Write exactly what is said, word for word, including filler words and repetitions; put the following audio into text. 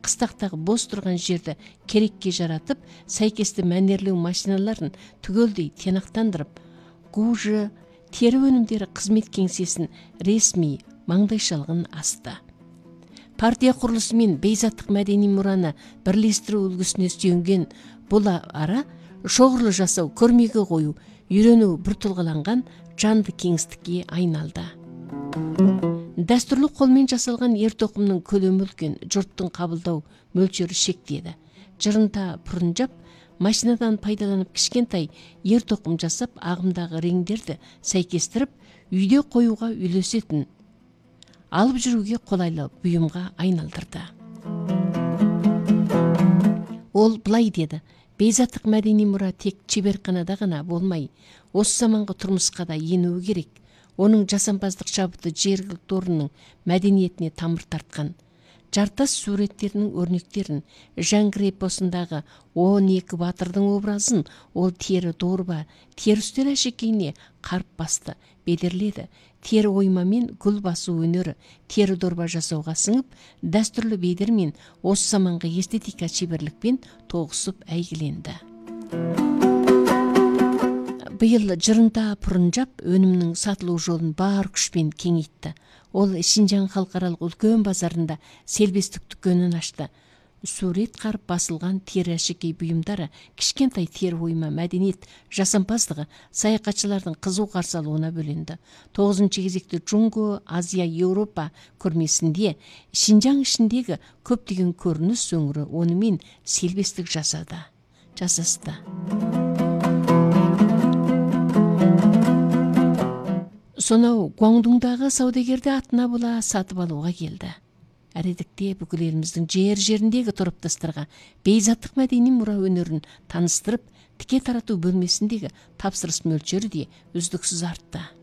кыстактагы бос турган жерди керекке жаратып, сайкесті мәнерлеу машиналарын түгөлдөй тиянактандырып, ГУЖ тери өнүмдері кызмет кеңсесин ресми маңдайшалыгын асты. Партия курулушу мен бейзаттык мәдени мураны бирлештирүү үлгүсүнө сүйөнгөн бул ара шоғырлы жасау, көрмеге қою, үйренүү біртұлғаланған жанды кеңістікке айналды. Дәстүрлі қолмен жасалған ер тоқымның көлемі үлкен, жұрттың қабылдау мөлшері шектеді. Жырынта пұрынжап, машинадан пайдаланып кішкентай ер тоқым жасап, ағымдағы реңдерді сәйкестіріп, үйде қоюға үйлесетін, алып жүруге қолайлы бұйымға айналдырды. Ол былай деді: бейзаттық мәдени мұра тек чеберханада ғана болмай, осы заманғы тұрмысқа да енуі керек. Оның жасампаздық шабыты жергілікті орынның мәдениетіне тамыр тартқан. Жартас суреттерінің өрнектерін, Жәңгір эпосындағы он екі батырдың образын ол тері дорба, тері үстел әшекейіне қарып басты, бедерледі. Тері оймамен гүл басу өнері, тері дорба жасауға сіңіп, дәстүрлі бедермен осы заманғы эстетика шеберлікпен тоғысып әйгіленді. Быйыл жырынта пұрынжап өнімнің сатылу жолын бар күшпен кеңейтті. Ол Шинжаң халықаралық үлкен базарында селбестік дүкенін ашты. Сурет қарып басылған тері әшекей бұйымдары, кішкентай тері ойма мәдениет жасампаздығы саяхатшылардың қызу қарсы алуына бөленді. тоғызыншы кезекте Джунго, Азия, Еуропа көрмесінде Шинжаң ішіндегі көптеген көрініс өңірі онымен селбестік жасады. Жасасты. Сонау Гуаңдуңдағы саудагерді атына була сатып алуға келді. Әредікте бүкіл еліміздің жер-жеріндегі тороптастарға бейзаттық мәдени мұра өнерін таныстырып, тіке тарату бөлмесіндегі тапсырыс мөлшері де үздіксіз артты.